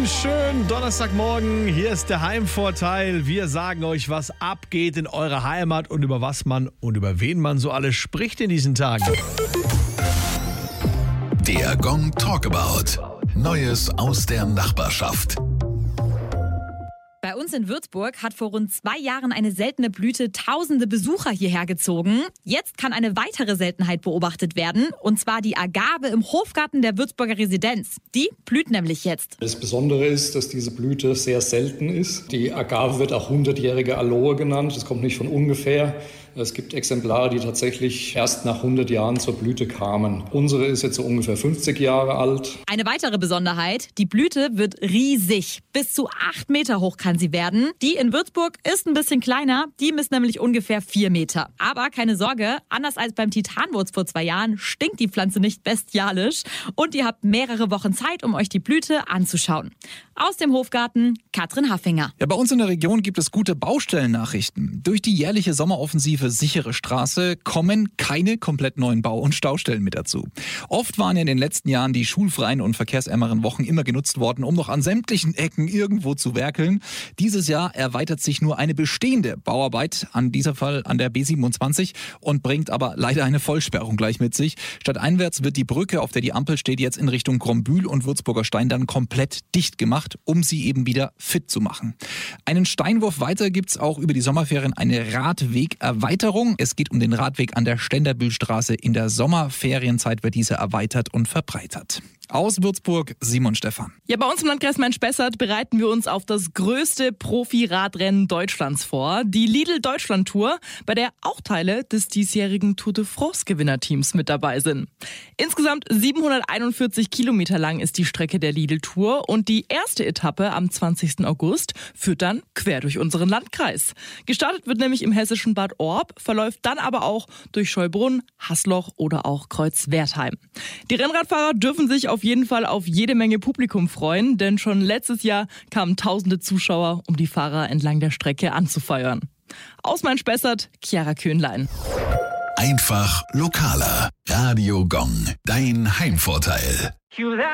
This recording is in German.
Einen schönen Donnerstagmorgen. Hier ist der Heimvorteil. Wir sagen euch, was abgeht in eurer Heimat und über was man und über wen man so alles spricht in diesen Tagen. Der Gong Talkabout. Neues aus der Nachbarschaft. Bei uns in Würzburg hat vor rund 2 Jahren eine seltene Blüte tausende Besucher hierher gezogen. Jetzt kann eine weitere Seltenheit beobachtet werden, und zwar die Agave im Hofgarten der Würzburger Residenz. Die blüht nämlich jetzt. Das Besondere ist, dass diese Blüte sehr selten ist. Die Agave wird auch 100-jährige Aloe genannt. Das kommt nicht von ungefähr. Es gibt Exemplare, die tatsächlich erst nach 100 Jahren zur Blüte kamen. Unsere ist jetzt so ungefähr 50 Jahre alt. Eine weitere Besonderheit, die Blüte wird riesig. Bis zu 8 Meter hoch kann sie werden. Die in Würzburg ist ein bisschen kleiner. Die misst nämlich ungefähr 4 Meter. Aber keine Sorge, anders als beim Titanwurz vor 2 Jahren stinkt die Pflanze nicht bestialisch. Und ihr habt mehrere Wochen Zeit, um euch die Blüte anzuschauen. Aus dem Hofgarten, Katrin Haffinger. Ja, bei uns in der Region gibt es gute Baustellennachrichten. Durch die jährliche Sommeroffensive Sichere Straße kommen keine komplett neuen Bau- und Staustellen mit dazu. Oft waren in den letzten Jahren die schulfreien und verkehrsärmeren Wochen immer genutzt worden, um noch an sämtlichen Ecken irgendwo zu werkeln. Dieses Jahr erweitert sich nur eine bestehende Bauarbeit, an dieser Fall an der B27, und bringt aber leider eine Vollsperrung gleich mit sich. Stadteinwärts wird die Brücke, auf der die Ampel steht, jetzt in Richtung Grombühl und Würzburger Stein dann komplett dicht gemacht, um sie eben wieder fit zu machen. Einen Steinwurf weiter gibt's auch über die Sommerferien eine Radwegerweiterung. Es geht um den Radweg an der Ständerbühlstraße. In der Sommerferienzeit wird diese erweitert und verbreitert. Aus Würzburg, Simon Stephan. Ja, bei uns im Landkreis Main-Spessart bereiten wir uns auf das größte Profi-Radrennen Deutschlands vor. Die Lidl-Deutschland-Tour, bei der auch Teile des diesjährigen Tour de France-Gewinnerteams mit dabei sind. Insgesamt 741 Kilometer lang ist die Strecke der Lidl-Tour und die erste Etappe am 20. August führt dann quer durch unseren Landkreis. Gestartet wird nämlich im hessischen Bad Orb, verläuft dann aber auch durch Scheubrunn, Haßloch oder auch Kreuzwertheim. Die Rennradfahrer dürfen sich auf jeden Fall auf jede Menge Publikum freuen, denn schon letztes Jahr kamen tausende Zuschauer, um die Fahrer entlang der Strecke anzufeuern. Aus Main-Spessart, Chiara Köhnlein. Einfach lokaler. Radio Gong. Dein Heimvorteil.